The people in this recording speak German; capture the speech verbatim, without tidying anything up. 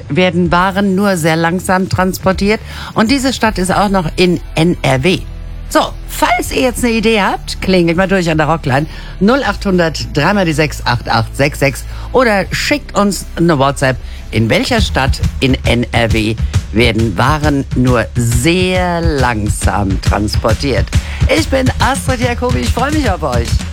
werden Waren nur sehr langsam transportiert. Und diese Stadt ist auch noch in N R W. So, falls ihr jetzt eine Idee habt, klingelt mal durch an der Rockline null acht hundert drei mal die sechs acht acht sechs sechs oder schickt uns eine WhatsApp. In welcher Stadt in N R W werden Waren nur sehr langsam transportiert? Ich bin Astrid Jacobi, ich freue mich auf euch.